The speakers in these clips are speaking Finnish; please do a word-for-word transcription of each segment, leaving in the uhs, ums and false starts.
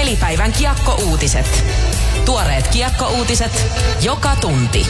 Pelipäivän Kiekko-uutiset. Tuoreet Kiekko-uutiset joka tunti.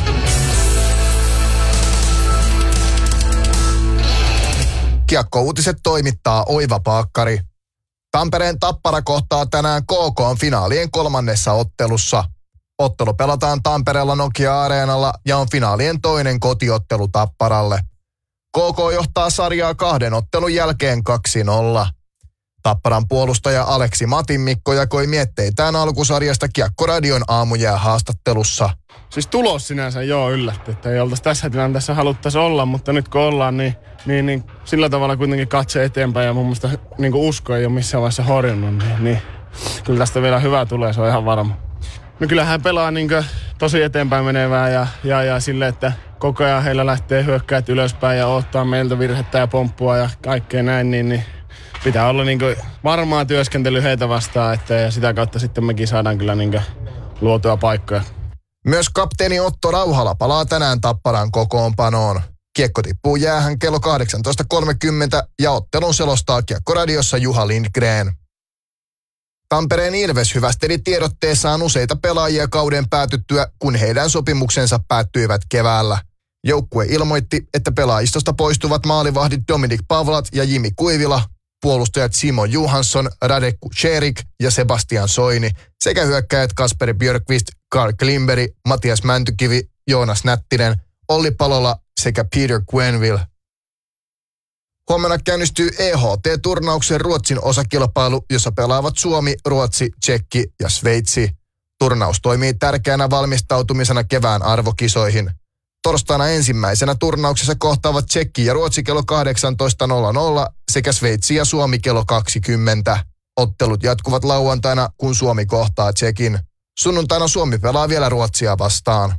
Kiekko-uutiset toimittaa Oiva Paakkari. Tampereen Tappara kohtaa tänään K K:n finaalien kolmannessa ottelussa. Ottelu pelataan Tampereella Nokia-areenalla ja on finaalien toinen kotiottelu Tapparalle. K K johtaa sarjaa kahden ottelun jälkeen kaksi nolla. Tapparan puolustaja Aleksi Matinmikko jakoi mietteitään alkusarjasta Kiekko-radion aamujää haastattelussa. Siis tulos sinänsä joo yllätti, että ei oltaisi tässä tilanteessa haluttaisi olla, mutta nyt kun ollaan, niin, niin, niin sillä tavalla kuitenkin katse eteenpäin ja mun mielestä niin usko ei ole missään vaiheessa horjunut, niin, niin kyllä tästä vielä hyvä tulee, se on ihan varma. No kyllähän pelaa niin tosi eteenpäin menevää ja, ja, ja sille, että koko ajan heillä lähtee hyökkäät ylöspäin ja ottaa meiltä virhettä ja pomppua ja kaikkea näin, niin, niin pitää olla niin varmaa työskentely heitä vastaan, että ja sitä kautta sitten mekin saadaan kyllä niin luotua paikkoja. Myös kapteeni Otto Rauhala palaa tänään Tapparan kokoonpanoon. Kiekko tippuu jäähän kello kahdeksantoista kolmekymmentä ja ottelun selostaa Kiekko-radiossa Juha Lindgren. Tampereen Ilves hyvästeli tiedotteessaan useita pelaajia kauden päätyttyä, kun heidän sopimuksensa päättyivät keväällä. Joukkue ilmoitti, että pelaajistosta poistuvat maalivahdit Dominik Pavlat ja Jimi Kuivila, puolustajat Simo Johansson, Radek Kucherik ja Sebastian Soini sekä hyökkäjät Kasperi Björkqvist, Carl Klimberg, Matias Mäntykivi, Joonas Nättinen, Olli Palola sekä Peter Quenneville. Huomenna käynnistyy E H T-turnauksen Ruotsin osakilpailu, jossa pelaavat Suomi, Ruotsi, Tšekki ja Sveitsi. Turnaus toimii tärkeänä valmistautumisena kevään arvokisoihin. Torstaina ensimmäisenä turnauksessa kohtaavat Tšekki ja Ruotsi kello kahdeksantoista nolla nolla sekä Sveitsi ja Suomi kello kaksikymmentä. Ottelut jatkuvat lauantaina, kun Suomi kohtaa Tšekin. Sunnuntaina Suomi pelaa vielä Ruotsia vastaan.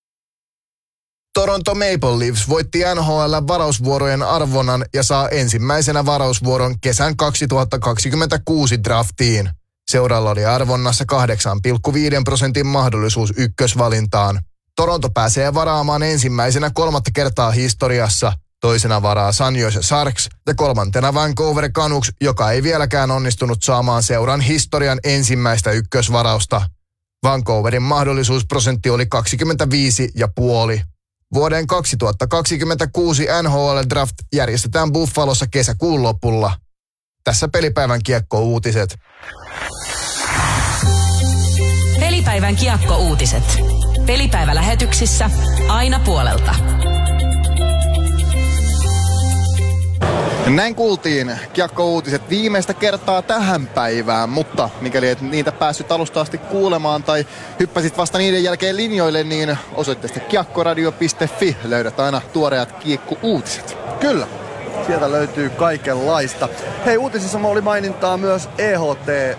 Toronto Maple Leafs voitti N H L-varausvuorojen arvonnan ja saa ensimmäisenä varausvuoron kesän kaksituhattakaksikymmentäkuusi draftiin. Seuralla oli arvonnassa kahdeksan pilkku viisi prosentin mahdollisuus ykkösvalintaan. Toronto pääsee varaamaan ensimmäisenä kolmatta kertaa historiassa. Toisena varaa San Jose Sharks ja kolmantena Vancouver Canucks, joka ei vieläkään onnistunut saamaan seuran historian ensimmäistä ykkösvarausta. Vancouverin mahdollisuusprosentti oli kaksikymmentäviisi pilkku viisi. Vuoden kaksituhattakaksikymmentäkuusi N H L-draft järjestetään Buffalossa kesäkuun lopulla. Tässä Pelipäivän Kiekko-uutiset. Pelipäivän Kiekko-uutiset. Pelipäivälähetyksissä aina puolelta. Näin kuultiin Kiekko-uutiset viimeistä kertaa tähän päivään, mutta mikäli et niitä päässyt alusta asti kuulemaan tai hyppäsit vasta niiden jälkeen linjoille, niin osoitteesta kiekkoradio piste fi löydät aina tuoreat Kiekko-uutiset. Kyllä, sieltä löytyy kaikenlaista. Hei, uutisissa oli mainintaa myös E H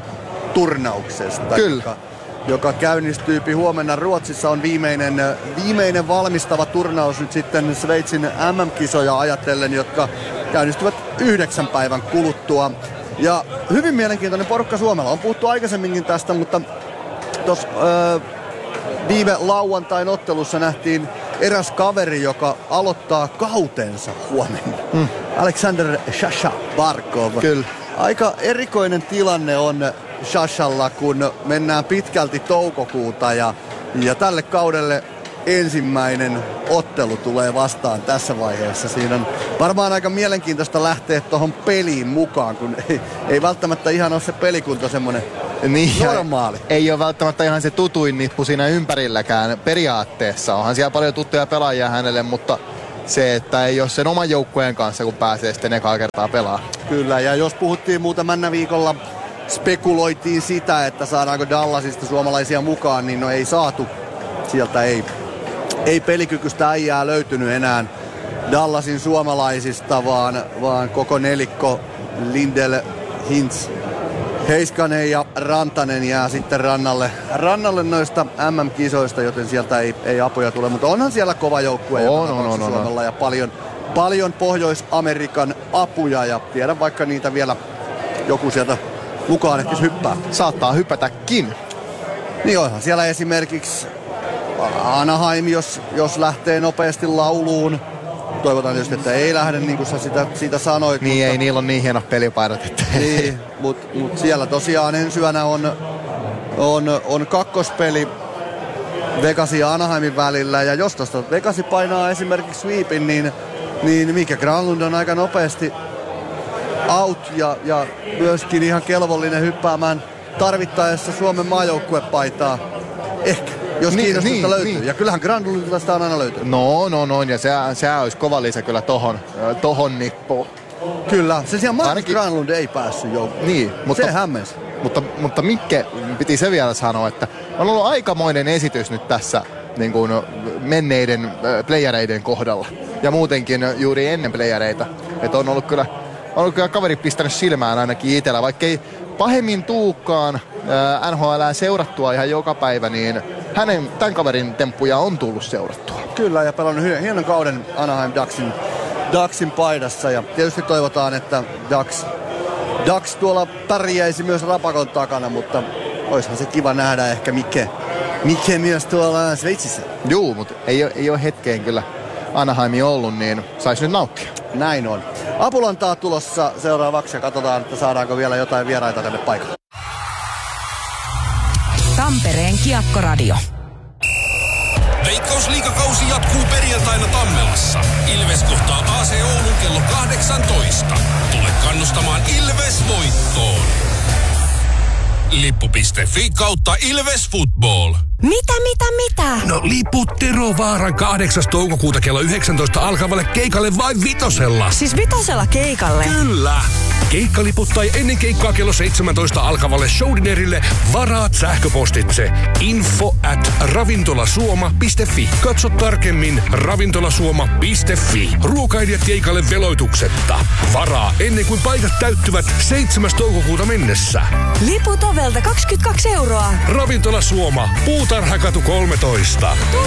T-turnauksesta. Kyllä. Joka, joka käynnistyy huomenna. Ruotsissa on viimeinen, viimeinen valmistava turnaus nyt sitten Sveitsin M M-kisoja ajatellen, jotka käynnistyvät yhdeksän päivän kuluttua. Ja hyvin mielenkiintoinen porukka Suomella. On puhuttu aikaisemminkin tästä, mutta tuossa öö, viime lauantain ottelussa nähtiin eräs kaveri, joka aloittaa kautensa huomenna. Mm. Alexander Shasha Barkov. Kyllä. Aika erikoinen tilanne on Shashalla, kun mennään pitkälti toukokuuta ja, ja tälle kaudelle ensimmäinen ottelu tulee vastaan tässä vaiheessa. Siinä on varmaan aika mielenkiintoista lähteä tuohon peliin mukaan, kun ei, ei välttämättä ihan ole se pelikunta semmoinen niin, normaali. Ei ole välttämättä ihan se tutuin nippu siinä ympärilläkään periaatteessa. Onhan siellä paljon tuttuja pelaajia hänelle, mutta se, että ei ole sen oman joukkueen kanssa, kun pääsee sitten ekaa kertaa pelaa. Kyllä, ja jos puhuttiin muuten männä viikolla, spekuloitiin sitä, että saadaanko Dallasista suomalaisia mukaan, niin no ei saatu. Sieltä ei, ei pelikykyistä äijää löytynyt enää Dallasin suomalaisista, vaan, vaan koko nelikko Lindell, Hintz, Heiskanen ja Rantanen jää sitten rannalle, rannalle noista M M-kisoista, joten sieltä ei, ei apuja tule. Mutta onhan siellä kova joukkue on, on, on, Suomella on. ja paljon, paljon Pohjois-Amerikan apuja. Ja tiedän vaikka niitä vielä joku sieltä mukaan ehkä hyppää. Saattaa hypätäkin. Niin onhan siellä esimerkiksi Anaheim, jos, jos lähtee nopeasti lauluun. Toivotaan tietysti, että ei lähde niin kuin sä sitä, siitä sanoit. Niin mutta, ei, niillä on niin hienot pelipaidat. Että niin, mutta mut siellä tosiaan ensi yönä on on, on kakkospeli Vegasin ja Anaheimin välillä. Ja jos tuosta Vegasi painaa esimerkiksi sweepin, niin, niin Mika Granlund on aika nopeasti out ja, ja myöskin ihan kelvollinen hyppäämään tarvittaessa Suomen maajoukkuepaitaa. Ehkä, jos niin, kiinnostusta niin, löytyy. Niin. Ja kyllähän Granlundilla sitä on aina löytynyt. No, no, no, ja sehän, sehän olisi kova lisä kyllä tohon, tohon nippuun. Kyllä, se siellä Marcus Ainakin... Granlund ei päässyt joukkoon. Niin, mutta... Se hämmensi. Mutta, mutta Mikke, piti se vielä sanoa, että on ollut aikamoinen esitys nyt tässä niin kuin menneiden playereiden kohdalla. Ja muutenkin juuri ennen playereita. Että on ollut kyllä, on ollut kyllä kaveri pistänyt silmään ainakin itsellä. Vaikka ei pahemmin tuukaan N H L seurattua ihan joka päivä, niin hänen, tämän kaverin temppuja on tullut seurattua. Kyllä, ja pelannut hienon kauden Anaheim Ducksin, Ducksin paidassa. Ja tietysti toivotaan, että Ducks... Ducks tuolla pärjäisi myös Rapakon takana, mutta oishan se kiva nähdä ehkä Mikke, Mikke myös tuolla Sveitsissä. Juu, mutta ei ole, ei ole hetkeen kyllä Anaheimi ollut, niin saisi nyt nauttia. Näin on. Apulantaa tulossa seuraavaksi ja katsotaan, että saadaanko vielä jotain vieraita tänne paikalle. Tampereen Kiekkoradio. Veikkausliigakausi jatkuu perjantaina Tammelassa. Ilves kohtaa A C Oulun kello kahdeksantoista. Tule kannustamaan Ilves voittoon. Lippu piste fi kautta Ilves Football. Mitä, mitä, mitä? No liput Tero Vaaran kahdeksas toukokuuta kello yhdeksäntoista alkavalle keikalle vain vitosella. Siis vitosella keikalle? Kyllä. Keikkaliput tai ennen keikkaa kello seitsemäntoista alkavalle showdinerille varaat sähköpostitse info at ravintolasuoma piste fi. Katso tarkemmin ravintolasuoma piste fi. Ruokailijat keikalle veloituksetta. Varaa ennen kuin paikat täyttyvät seitsemäs toukokuuta mennessä. Liput ovelta kaksikymmentäkaksi euroa. Ravintola Suoma, Puutarhakatu kolmetoista.